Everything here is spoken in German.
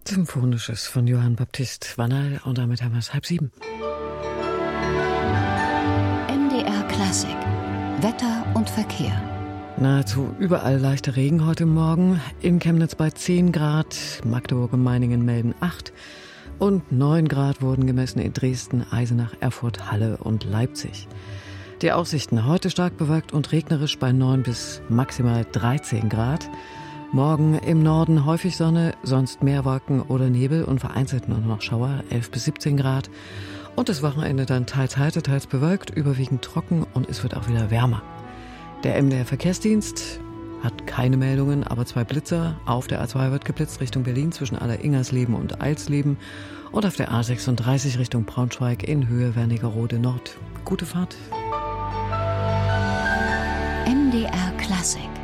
Symphonisches von Johann Baptist Wannal und damit haben wir es 6:30. MDR Klassik. Wetter und Verkehr. Nahezu überall leichter Regen heute Morgen. In Chemnitz bei 10 Grad, Magdeburg und Meiningen melden 8 und 9 Grad wurden gemessen in Dresden, Eisenach, Erfurt, Halle und Leipzig. Die Aussichten heute stark bewölkt und regnerisch bei 9 bis maximal 13 Grad. Morgen im Norden häufig Sonne, sonst mehr Wolken oder Nebel und vereinzelt nur noch Schauer, 11 bis 17 Grad. Und das Wochenende dann teils heiter, teils bewölkt, überwiegend trocken und es wird auch wieder wärmer. Der MDR Verkehrsdienst hat keine Meldungen, aber 2 Blitzer. Auf der A2 wird geblitzt Richtung Berlin zwischen Aller-Ingersleben und Eilsleben und auf der A36 Richtung Braunschweig in Höhe Wernigerode Nord. Gute Fahrt. MDR Klassik.